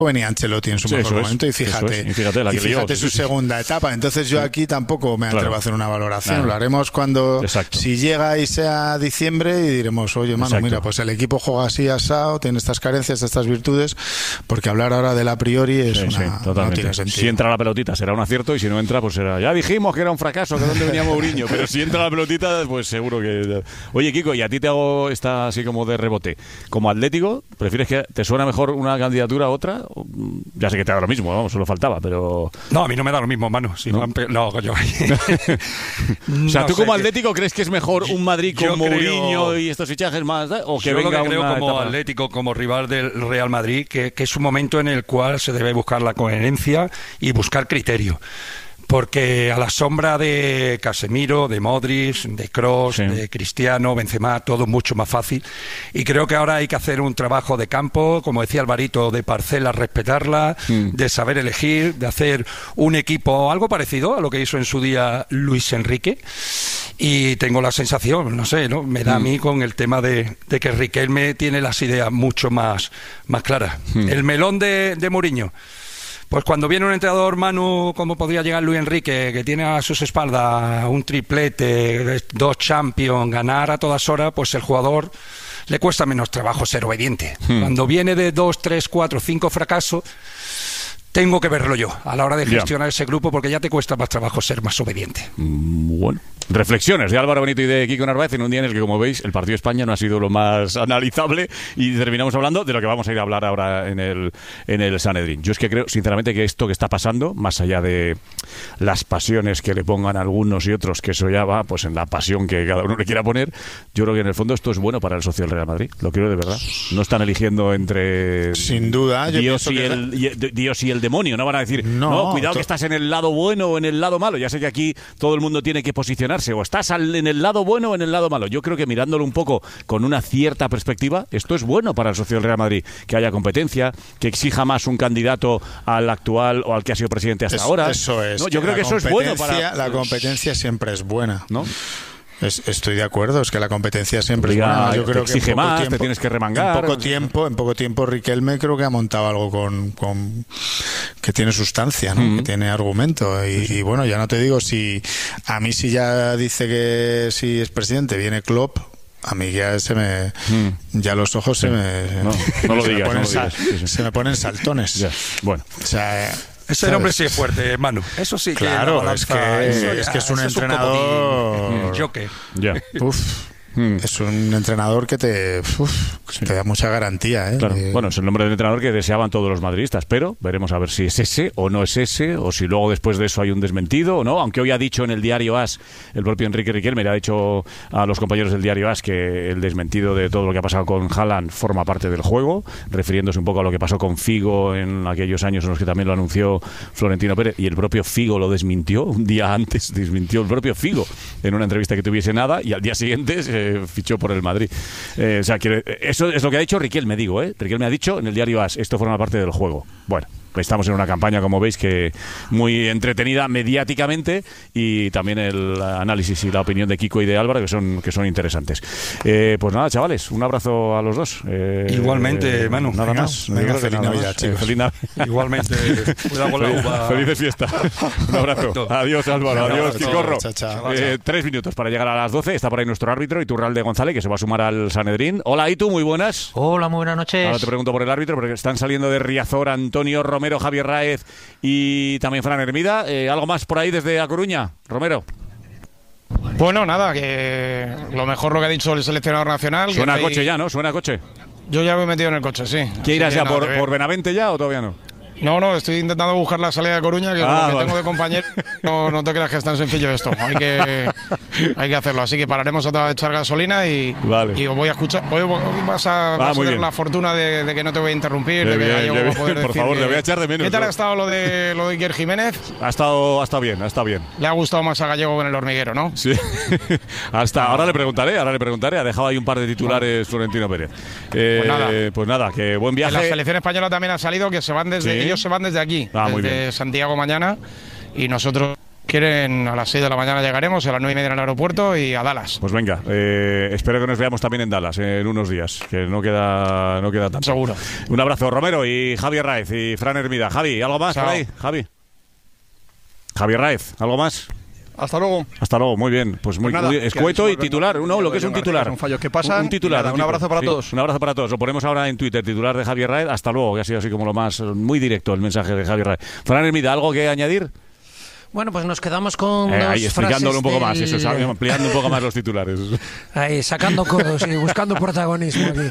venía Ancelotti en su mejor momento y fíjate su segunda etapa. Entonces yo aquí tampoco me atrevo a hacer una valoración. Lo haremos cuando si llega y sea diciembre y diremos, oye, Manu, mira, pues el equipo juega así asado, tiene estas carencias, estas virtudes, porque hablar ahora del a priori es no tiene sentido. Si entra la pelotita será un acierto y si no entra pues será, ya dijimos que era un fracaso, que dónde venía Mourinho, pero si entra la pelotita pues seguro que... Oye, Kiko, y a ti te hago esta así como de rebote. Como Atlético, ¿prefieres que te suena mejor una candidatura a otra? Ya sé que te da lo mismo, vamos, solo faltaba, pero... No, a mí no me da lo mismo, Manu. Si no, yo... O sea, ¿tú como Atlético crees que es mejor un Madrid con Mourinho y estos fichajes más? O que venga lo que creo como etapa... Atlético, como rival del Real Madrid, que es un momento en el cual se debe buscar la coherencia y buscar criterio. Porque a la sombra de Casemiro, de Modric, de Kroos, de Cristiano, Benzema, todo mucho más fácil. Y creo que ahora hay que hacer un trabajo de campo, como decía Alvarito, de parcela, respetarla, de saber elegir, de hacer un equipo algo parecido a lo que hizo en su día Luis Enrique. Y tengo la sensación, no sé, ¿no? Me da a mí con el tema de que Riquelme tiene las ideas mucho más claras. El melón de Mourinho. Pues cuando viene un entrenador, Manu, como podría llegar Luis Enrique, que tiene a sus espaldas un triplete, 2 Champions, ganar a todas horas, pues el jugador le cuesta menos trabajo ser obediente. Cuando viene de 2, 3, 4, 5 fracasos, tengo que verlo yo a la hora de gestionar ese grupo, porque ya te cuesta más trabajo ser más obediente. Bueno, reflexiones de Álvaro Benito y de Kiko Narváez en un día en el que, como veis, el partido de España no ha sido lo más analizable y terminamos hablando de lo que vamos a ir a hablar ahora en el Sanedrín. Yo es que creo, sinceramente, que esto que está pasando, más allá de las pasiones que le pongan algunos y otros, que eso ya va pues en la pasión que cada uno le quiera poner, yo creo que en el fondo esto es bueno para el socio del Real Madrid. Lo creo de verdad. No están eligiendo entre sin duda Dios y el demonio. No van a decir, no, cuidado que estás en el lado bueno o en el lado malo. Ya sé que aquí todo el mundo tiene que posicionarse, o estás en el lado bueno o en el lado malo. Yo creo que mirándolo un poco con una cierta perspectiva, esto es bueno para el socio del Real Madrid, que haya competencia, que exija más un candidato al actual o al que ha sido presidente hasta ahora. Eso es. ¿No? Yo creo que eso es bueno para... La competencia siempre es buena, ¿no? Estoy de acuerdo, es que la competencia siempre es buena. Yo creo que exige más, te tienes que remangar. En poco tiempo Riquelme creo que ha montado algo con que tiene sustancia, ¿no? Que tiene argumento. Y bueno, ya no te digo si a mí si ya dice que si es presidente viene Klopp, a mí ya ya los ojos se me ponen saltones. Ya. Bueno, o sea, ese hombre sí es fuerte, Manu. Eso sí, claro, es que es un entrenador. Ya. Es un entrenador que te da mucha garantía, ¿eh? Claro. Bueno, es el nombre del entrenador que deseaban todos los madridistas, pero veremos a ver si es ese o no es ese, o si luego después de eso hay un desmentido o no, aunque hoy ha dicho en el diario AS, el propio Enrique Riquelme le ha dicho a los compañeros del diario AS que el desmentido de todo lo que ha pasado con Haaland forma parte del juego, refiriéndose un poco a lo que pasó con Figo en aquellos años en los que también lo anunció Florentino Pérez, y el propio Figo lo desmintió, un día antes desmintió el propio Figo en una entrevista que tuviese nada, y al día siguiente fichó por el Madrid. O sea, eso es lo que ha dicho Riquelme, digo, Riquelme ha dicho en el diario AS, esto forma parte del juego. Bueno, estamos en una campaña, como veis, que muy entretenida mediáticamente, y también el análisis y la opinión de Kiko y de Álvaro que son interesantes. Pues nada, chavales, un abrazo a los dos. Igualmente, Manu. Nada más. Feliz Navidad, chicos. Feliz Navidad. Igualmente. Cuidado con la uva. Felices fiestas. Un abrazo. Adiós, Álvaro. Adiós, Quicorro. 3 minutos para llegar a las 12. Está por ahí nuestro árbitro, Iturralde González, que se va a sumar al Sanedrín. Hola, Itu, muy buenas. Hola, muy buenas noches. Ahora te pregunto por el árbitro, porque están saliendo de Riazor Antonio Romero, Javier Raez y también Fran Hermida. ¿Algo más por ahí desde A Coruña, Romero? Bueno, nada, que lo mejor lo que ha dicho el seleccionador nacional. Suena a coche ya, ¿no? Suena a coche. Yo ya me he metido en el coche, sí. ¿Qué irás ya por Benavente ya o todavía no? No, estoy intentando buscar la salida de Coruña, que lo que tengo de compañero, no te creas que es tan sencillo esto. Hay que hacerlo. Así que pararemos a echar gasolina y os voy a escuchar. Hoy vas a tener la fortuna de que no te voy a interrumpir. Por favor, le voy a echar de menos. ¿Qué tal ha estado lo de Iker Jiménez? Ha estado bien, Le ha gustado más a Gallego con el hormiguero, ¿no? Sí. Ahora le preguntaré. Ha dejado ahí un par de titulares Florentino Pérez. Pues nada, que buen viaje. En la selección española también ha salido que ellos se van desde aquí, desde Santiago mañana, y nosotros quieren, a las 6 de la mañana llegaremos, a las 9:30 en el aeropuerto y a Dallas. Pues venga, espero que nos veamos también en Dallas en unos días, que no queda tanto. Seguro. Un abrazo, Romero y Javier Raez y Fran Hermida. Javi, ¿algo más por ahí? Javier Raez, ¿algo más? Hasta luego. Hasta luego, muy bien. Pues muy escueto y titular. No, lo que es un titular. Son fallos que pasan. Un titular. Nada, un abrazo para todos. Un abrazo para todos. Lo ponemos ahora en Twitter, titular de Javier Raez. Hasta luego, que ha sido así como lo más muy directo el mensaje de Javier Raez. Fran Hermida, ¿algo que añadir? Bueno, pues nos quedamos con ahí explicándolo un poco más, eso, ampliando un poco más los titulares. Ahí, sacando codos y buscando protagonismo aquí.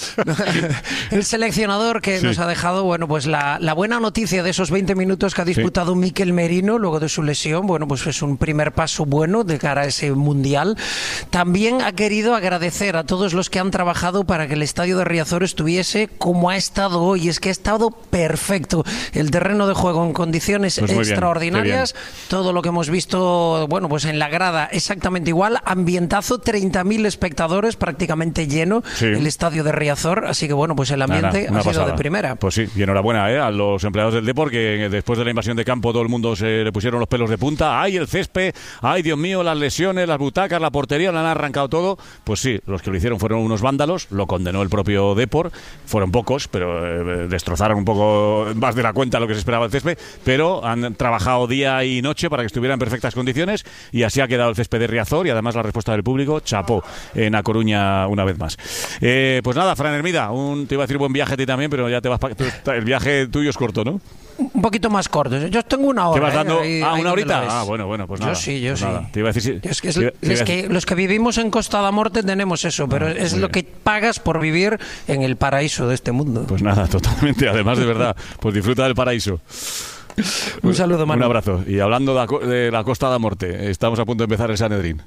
El seleccionador que nos ha dejado, bueno, pues la buena noticia de esos 20 minutos que ha disputado Mikel Merino luego de su lesión, bueno, pues es un primer paso bueno de cara a ese Mundial. También ha querido agradecer a todos los que han trabajado para que el estadio de Riazor estuviese como ha estado hoy. Es que ha estado perfecto. El terreno de juego en condiciones extraordinarias. Todo lo que hemos visto, bueno, pues en la grada exactamente igual, ambientazo, 30.000 espectadores, prácticamente lleno el estadio de Riazor, así que bueno, pues el ambiente ha sido de primera. Pues sí, y enhorabuena a los empleados del Depor, que después de la invasión de campo todo el mundo se le pusieron los pelos de punta. ¡Ay, el césped! ¡Ay, Dios mío, las lesiones, las butacas, la portería, le han arrancado todo! Pues sí, los que lo hicieron fueron unos vándalos, lo condenó el propio Depor, fueron pocos, pero destrozaron un poco más de la cuenta lo que se esperaba el césped, pero han trabajado día y noche para que estuviera en perfectas condiciones y así ha quedado el césped de Riazor y además la respuesta del público, chapó en A Coruña una vez más. Pues nada, Fran Hermida, te iba a decir buen viaje a ti también, pero ya te vas el viaje tuyo es corto, ¿no? Un poquito más corto. Yo tengo una hora. ¿Te vas dando una horita? Bueno, pues nada. Yo sí. Nada. Te iba a decir, es que los que vivimos en Costa da Morte tenemos eso, pero es lo que pagas por vivir en el paraíso de este mundo. Pues nada, totalmente. Además, de verdad, pues disfruta del paraíso. Un saludo, Manu. Un abrazo. Y hablando de la Costa da Morte, estamos a punto de empezar el Sanedrín.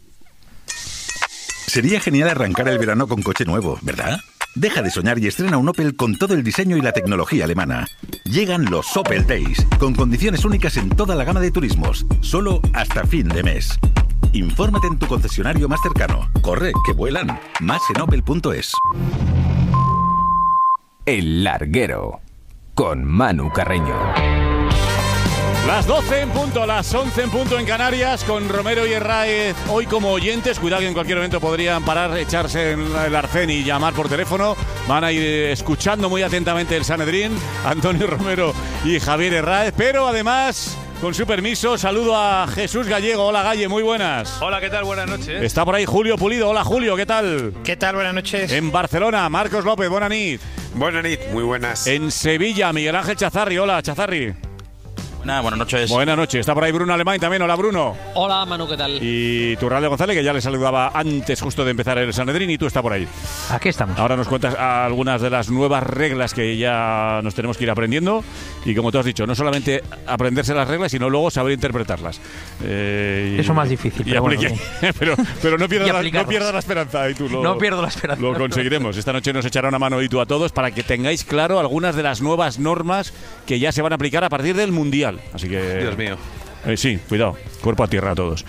Sería genial arrancar el verano con coche nuevo, ¿verdad? Deja de soñar y estrena un Opel con todo el diseño y la tecnología alemana. Llegan los Opel Days, con condiciones únicas en toda la gama de turismos, solo hasta fin de mes. Infórmate en tu concesionario más cercano. Corre, que vuelan. Más en opel.es. El Larguero, con Manu Carreño. Las 12 en punto, las 11 en punto en Canarias, con Romero y Herráez hoy como oyentes. Cuidado que en cualquier momento podrían parar, echarse en el arcén y llamar por teléfono. Van a ir escuchando muy atentamente el Sanedrín, Antonio Romero y Javier Herráez, pero además, con su permiso, saludo a Jesús Gallego. Hola, Galle, muy buenas. Hola, ¿qué tal? Buenas noches. Está por ahí Julio Pulido. Hola, Julio, ¿qué tal? ¿Qué tal? Buenas noches. En Barcelona, Marcos López, buenas nit. Buenas nit, muy buenas. En Sevilla, Miguel Ángel Chazarri. Hola, Chazarri. Buenas noches. Buenas noches. Está por ahí Bruno Alemán también. Hola, Bruno. Hola, Manu, ¿qué tal? Y Turralde González, que ya le saludaba antes justo de empezar el Sanedrín, y tú está por ahí. Aquí estamos. Ahora nos cuentas algunas de las nuevas reglas que ya nos tenemos que ir aprendiendo. Y como tú has dicho, no solamente aprenderse las reglas, sino luego saber interpretarlas. Eso más difícil. Pero, pero no pierdas la esperanza. No pierdo la esperanza. Lo conseguiremos. Esta noche nos echará una mano Itu a todos para que tengáis claro algunas de las nuevas normas que ya se van a aplicar a partir del Mundial. Así que... Dios mío. Sí, cuidado, cuerpo a tierra a todos.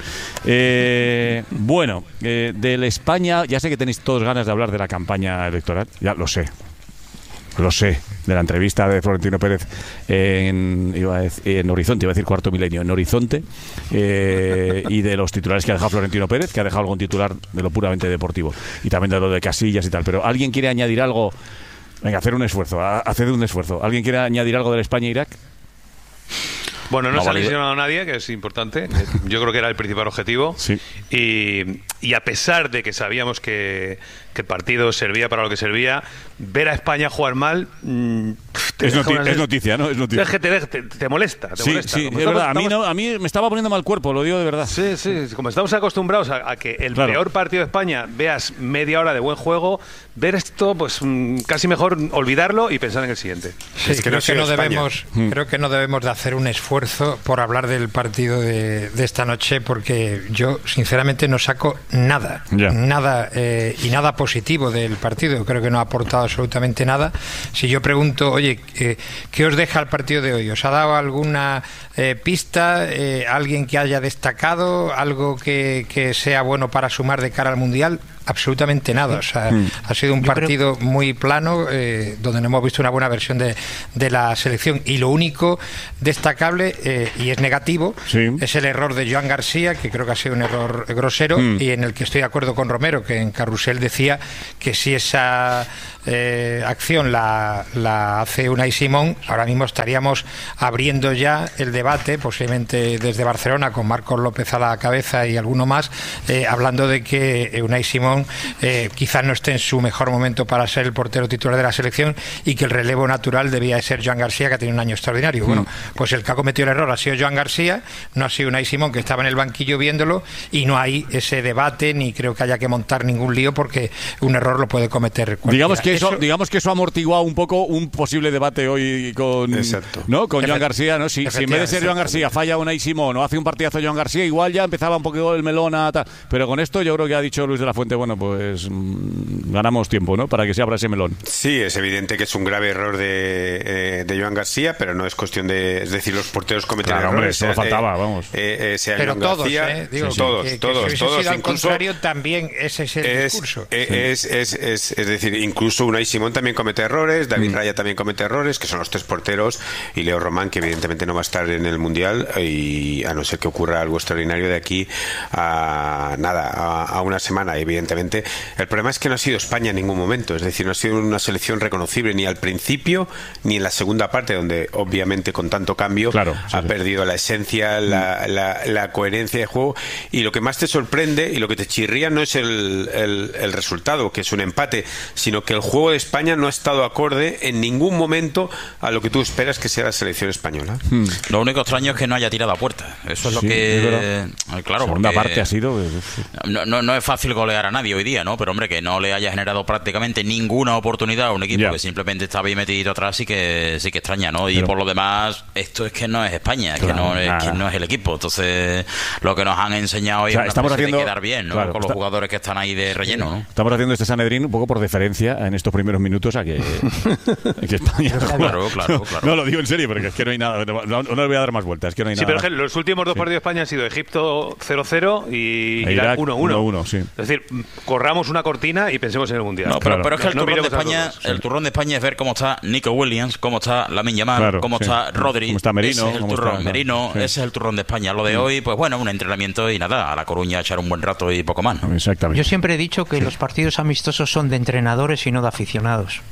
Bueno, del España, ya sé que tenéis todos ganas de hablar de la campaña electoral, ya lo sé, de la entrevista de Florentino Pérez en Horizonte, iba a decir Cuarto Milenio, en Horizonte, y de los titulares que ha dejado Florentino Pérez, que ha dejado algún titular de lo puramente deportivo, y también de lo de Casillas y tal, pero ¿alguien quiere añadir algo? Venga, haced un esfuerzo. ¿Alguien quiere añadir algo del España-Irak? Bueno, no se ha lesionado a nadie, que es importante. Yo creo que era el principal objetivo. Sí. Y a pesar de que sabíamos que el partido servía para lo que servía, ver a España jugar mal... Es noticia, ¿no? Es noticia. Te molesta. Sí, es verdad. A mí me estaba poniendo mal cuerpo, lo digo de verdad. Sí. Como estamos acostumbrados a que el peor partido de España veas media hora de buen juego, ver esto, pues casi mejor olvidarlo y pensar en el siguiente. Sí, creo que no debemos de hacer un esfuerzo por hablar del partido de esta noche, porque yo sinceramente no saco nada y nada positivo del partido. Creo que no ha aportado absolutamente nada. Si yo pregunto, oye, ¿qué os deja el partido de hoy? ¿Os ha dado alguna pista? ¿Alguien que haya destacado? ¿Algo que sea bueno para sumar de cara al Mundial? absolutamente nada. O sea, ha sido un partido muy plano, donde no hemos visto una buena versión de la selección. Y lo único destacable, y es negativo, es el error de Joan García, que creo que ha sido un error grosero, y en el que estoy de acuerdo con Romero, que en Carrusel decía que si esa acción la hace Unai Simón, ahora mismo estaríamos abriendo ya el debate, posiblemente desde Barcelona, con Marcos López a la cabeza y alguno más, hablando de que Unai Simón quizás no esté en su mejor momento para ser el portero titular de la selección y que el relevo natural debía de ser Joan García, que ha tenido un año extraordinario. Bueno, pues el que ha cometido el error ha sido Joan García, no ha sido Unai Simón, que estaba en el banquillo viéndolo, y no hay ese debate, ni creo que haya que montar ningún lío, porque un error lo puede cometer cualquiera. Digamos que eso ha amortiguado un poco un posible debate hoy con Joan García, ¿no? Si en vez de ser Joan García falla Unai Simón o hace un partidazo Joan García, igual ya empezaba un poco el melón a tal. Pero con esto yo creo que ha dicho Luis de la Fuente, bueno, pues ganamos tiempo, ¿no? Para que se abra ese melón. Sí, es evidente que es un grave error de Joan García, pero no es cuestión de... Es decir, los porteros cometen errores. Hombre, solo faltaba, vamos. Pero todos, todos. Al contrario, también ese es el discurso. Es decir, incluso Unai Simón también comete errores, David Raya también comete errores, que son los tres porteros, y Leo Román, que evidentemente no va a estar en el Mundial, y a no ser que ocurra algo extraordinario de aquí a una semana, evidentemente. El problema es que no ha sido España en ningún momento, es decir, no ha sido una selección reconocible ni al principio ni en la segunda parte, donde obviamente con tanto cambio ha perdido la esencia, la coherencia de juego, y lo que más te sorprende y lo que te chirría no es el resultado, que es un empate, sino que el juego de España no ha estado acorde en ningún momento a lo que tú esperas que sea la selección española. Lo único extraño es que no haya tirado a puerta. Eso es lo que... Claro, la segunda parte ha sido... No es fácil golear a nadie hoy día, ¿no? Pero hombre, que no le haya generado prácticamente ninguna oportunidad a un equipo que simplemente estaba ahí metido atrás, sí que extraña, ¿no? Y por lo demás, esto es que no es España, que no es el equipo. Entonces, lo que nos han enseñado hoy es de quedar bien, ¿no? Con los jugadores que están ahí de relleno, ¿no? Estamos haciendo este Sanedrín un poco por deferencia en estos primeros minutos a que España... Claro. No, lo digo en serio, porque es que no hay nada, no le voy a dar más vueltas, es que no hay nada. Sí, pero los últimos dos partidos de España han sido Egipto 0-0 y Irak 1-1. Sí. Es decir, corramos una cortina y pensemos en el Mundial. No, pero es que el turrón de España es ver cómo está Nico Williams, cómo está Lamine Yamal, cómo está Rodri, cómo está Merino, ese es el turrón de España. Lo de hoy, pues bueno, un entrenamiento y nada, a La Coruña echar un buen rato y poco más, ¿no? Exactamente. Yo siempre he dicho que los partidos amistosos son de entrenadores y no de aficionados.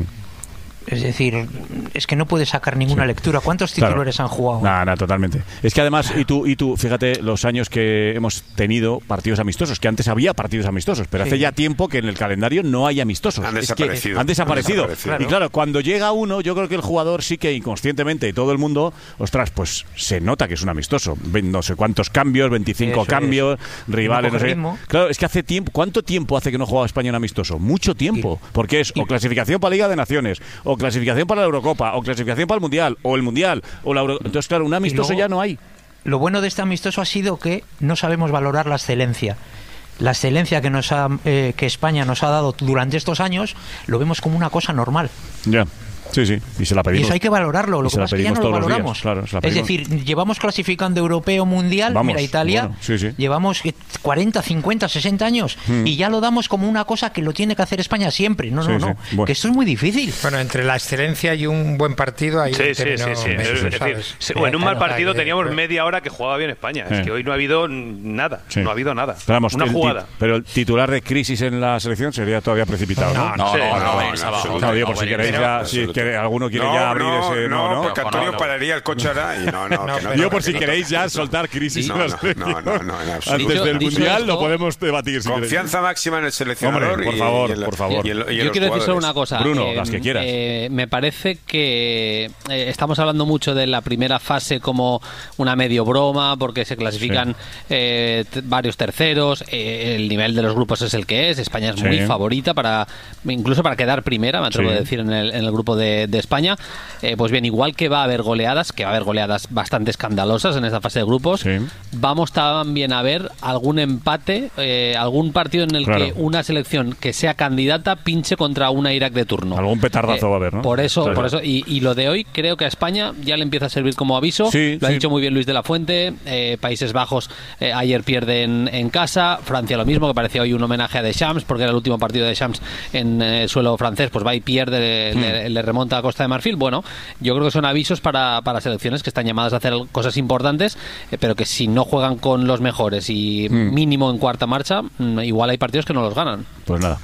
Es decir, es que no puedes sacar ninguna lectura. ¿Cuántos titulares han jugado? Nada, totalmente. Es que además, y tú, fíjate los años que hemos tenido partidos amistosos, que antes había partidos amistosos, pero hace ya tiempo que en el calendario no hay amistosos. Han desaparecido. Y claro, cuando llega uno, yo creo que el jugador sí que inconscientemente, y todo el mundo, ostras, pues se nota que es un amistoso. No sé cuántos cambios, 25 cambios, rivales, no sé. Claro, es que hace tiempo, ¿cuánto tiempo hace que no jugaba España en amistoso? Mucho tiempo. Porque es o clasificación para Liga de Naciones, o clasificación para la Eurocopa, o clasificación para el Mundial, o el Mundial, o la Euro... Entonces, claro, un amistoso ya no hay. Lo bueno de este amistoso ha sido que no sabemos valorar la excelencia. La excelencia que España nos ha dado durante estos años, lo vemos como una cosa normal. Ya. Sí, y se la pedimos. Y eso hay que valorarlo, lo que pasa es que ya no lo valoramos. Es decir, llevamos clasificando europeo, mundial, mira, Italia, llevamos 40, 50, 60 años y ya lo damos como una cosa que lo tiene que hacer España siempre. No, bueno. Que esto es muy difícil. Bueno, entre la excelencia y un buen partido hay en un mal partido teníamos media hora que jugaba bien España. Es que hoy no ha habido nada. No ha habido nada. Vamos, una jugada. Pero el titular de crisis en la selección sería todavía precipitado, ¿no? No, por si queréis ya... que alguno quiere ya abrir ese... No, porque Antonio pararía el coche ahora y yo por si queréis ya soltar crisis en la selección. Antes del Mundial lo podemos debatir. Confianza máxima en el seleccionador. Por favor. Yo quiero decir solo una cosa. Bruno, las que quieras. Me parece que estamos hablando mucho de la primera fase como una medio broma, porque se clasifican varios terceros, el nivel de los grupos es el que es, España es muy favorita incluso para quedar primera, me atrevo a decir, en el grupo de de España. Pues bien, igual que va a haber goleadas, bastante escandalosas en esta fase de grupos, vamos también a ver algún empate, algún partido en el que una selección que sea candidata pinche contra una Irak de turno. Algún petardazo va a haber, ¿no? Por eso, y lo de hoy creo que a España ya le empieza a servir como aviso. Lo ha dicho muy bien Luis de la Fuente. Países Bajos ayer pierden en casa, Francia lo mismo, que parecía hoy un homenaje a Deschamps, porque era el último partido de Deschamps en suelo francés, pues va y pierde, le remonta a Costa de Marfil. Bueno, yo creo que son avisos para selecciones que están llamadas a hacer cosas importantes, pero que si no juegan con los mejores y mínimo en cuarta marcha, igual hay partidos que no los ganan. Pues nada.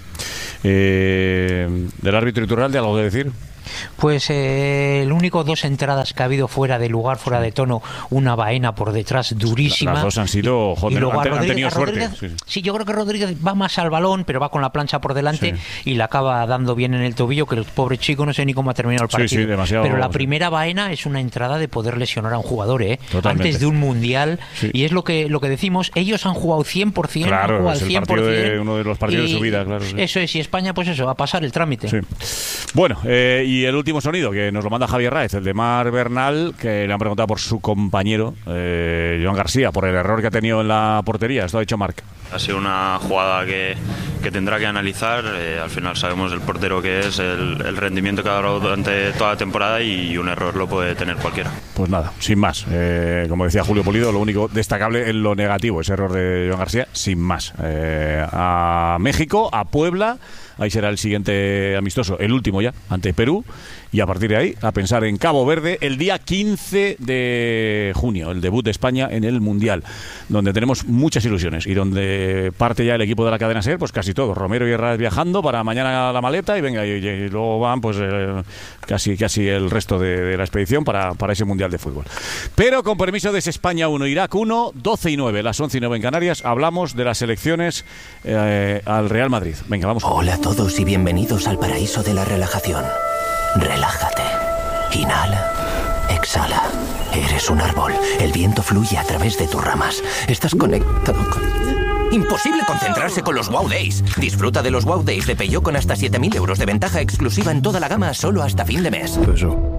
Del árbitro Iturralde, ¿algo que decir? Pues el único 2 entradas que ha habido fuera de lugar, fuera de tono, una baena por detrás durísima. Las dos han sido, joder, han tenido suerte. Sí, yo creo que Rodríguez va más al balón, pero va con la plancha por delante y la acaba dando bien en el tobillo, que el pobre chico no sé ni cómo ha terminado el partido. Demasiado, pero la primera baena es una entrada de poder lesionar a un jugador, antes de un mundial, y es lo que decimos, ellos han jugado 100%, claro, han jugado es el 100%, partido de uno de los partidos de su vida, claro. Eso es, y España, pues eso, a pasar el trámite. Bueno, y el último sonido que nos lo manda Javier Raez, el de Mar Bernal, que le han preguntado por su compañero Joan García, por el error que ha tenido en la portería. Esto ha dicho Marc. Ha sido una jugada que tendrá que analizar. Al final sabemos el portero que es, el rendimiento que ha dado durante toda la temporada, y un error lo puede tener cualquiera. Pues nada, sin más. Como decía Julio Pulido, lo único destacable en lo negativo, ese error de Joan García, sin más. A México, a Puebla. Ahí será el siguiente amistoso, el último ya, ante Perú. Y a partir de ahí, a pensar en Cabo Verde, el día 15 de junio, el debut de España en el Mundial, donde tenemos muchas ilusiones y donde parte ya el equipo de la cadena SER, pues casi todo. Romero y Herrera viajando para mañana la maleta y venga, y luego van pues casi el resto de la expedición para ese Mundial de fútbol. Pero con permiso de ese España 1, Irak 1, 12:09, las 11:09 en Canarias, hablamos de las selecciones al Real Madrid. Venga, vamos. Hola a todos y bienvenidos al paraíso de la relajación. Relájate. Inhala. Exhala. Eres un árbol. El viento fluye a través de tus ramas. Estás conectado con... Imposible concentrarse con los Wow Days. Disfruta de los Wow Days de Peugeot con hasta 7.000 euros de ventaja exclusiva en toda la gama solo hasta fin de mes. Eso.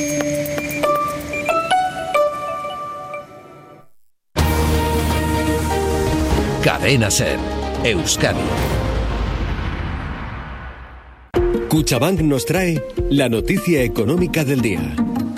Cadena SER. Euskadi. Cuchabank nos trae la noticia económica del día.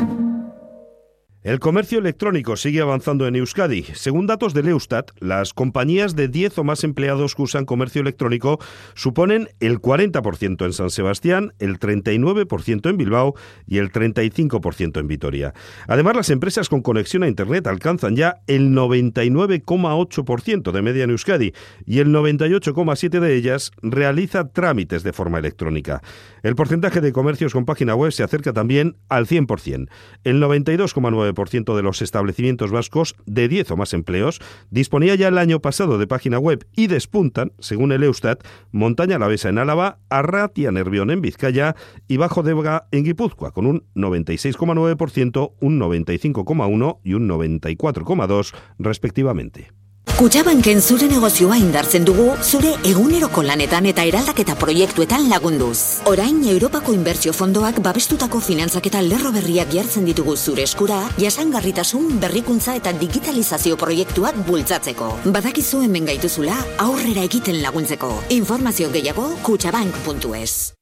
El comercio electrónico sigue avanzando en Euskadi. Según datos del Eustat, las compañías de 10 o más empleados que usan comercio electrónico suponen el 40% en San Sebastián, el 39% en Bilbao y el 35% en Vitoria. Además, las empresas con conexión a Internet alcanzan ya el 99,8% de media en Euskadi y el 98,7% de ellas realiza trámites de forma electrónica. El porcentaje de comercios con página web se acerca también al 100%. El 92,9% de los establecimientos vascos de 10 o más empleos disponía ya el año pasado de página web y despuntan, según el Eustat, Montaña Alavesa en Álava, Arratia Nervión en Vizcaya y Bajo Debra en Guipúzcoa, con un 96,9%, un 95,1% y un 94,2% respectivamente. Kutxabanken zure negozioa indartzen dugu, zure eguneroko lanetan eta eraldaketa proiektuetan lagunduz. Orain, Europako Inbertsio Fondoak babestutako finantzaketa lerro berriak jartzen ditugu zure eskura, jasangarritasun, berrikuntza eta digitalizazio proiektuak bultzatzeko. Badakizu hemen gaituzula, aurrera egiten laguntzeko. Informazio gehiago, kutxabank.es.